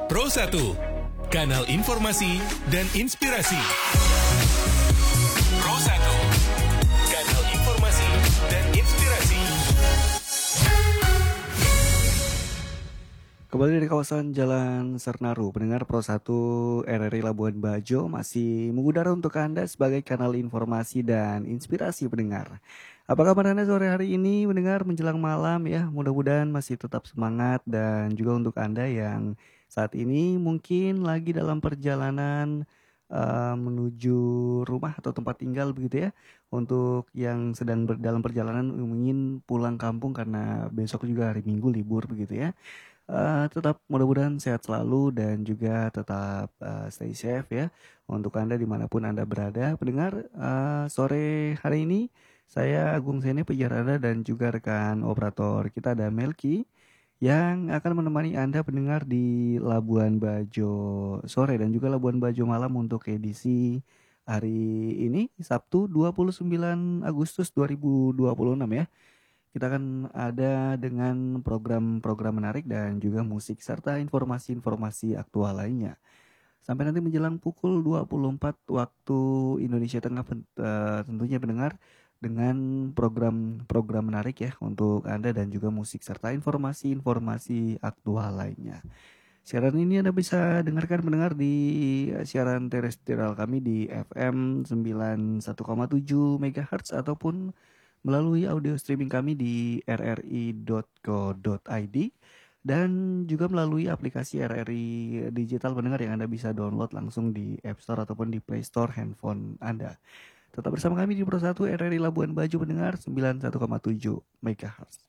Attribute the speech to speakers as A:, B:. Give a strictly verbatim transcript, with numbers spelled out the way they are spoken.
A: Pro satu, kanal informasi dan inspirasi. Pro satu, kanal informasi dan inspirasi.
B: Kembali dari kawasan Jalan Sernaru, pendengar Pro satu R R I Labuan Bajo masih mengudara untuk Anda sebagai kanal informasi dan inspirasi pendengar. Apa kabar Anda sore hari ini mendengar menjelang malam ya? Mudah-mudahan masih tetap semangat, dan juga untuk Anda yang saat ini mungkin lagi dalam perjalanan uh, menuju rumah atau tempat tinggal begitu ya. Untuk yang sedang ber- dalam perjalanan ingin pulang kampung karena besok juga hari Minggu libur begitu ya. Uh, tetap mudah-mudahan sehat selalu dan juga tetap uh, stay safe ya untuk Anda dimanapun Anda berada. Pendengar, uh, sore hari ini saya Agung Sene Pejarada dan juga rekan operator kita ada Melki yang akan menemani Anda pendengar di Labuan Bajo sore dan juga Labuan Bajo malam untuk edisi hari ini Sabtu dua puluh sembilan Agustus dua ribu dua puluh enam ya. Kita akan ada dengan program-program menarik dan juga musik serta informasi-informasi aktual lainnya. Sampai nanti menjelang pukul dua puluh empat waktu Indonesia Tengah, uh, tentunya pendengar, dengan program-program menarik ya untuk Anda dan juga musik serta informasi-informasi aktual lainnya. Siaran ini Anda bisa dengarkan mendengar di siaran terestrial kami di F M sembilan puluh satu koma tujuh megahertz ataupun melalui audio streaming kami di r r i dot co dot i d dan juga melalui aplikasi R R I Digital pendengar yang Anda bisa download langsung di App Store ataupun di Play Store handphone Anda. Tetap bersama kami di Pro satu R R I Labuan Bajo pendengar sembilan puluh satu koma tujuh megahertz.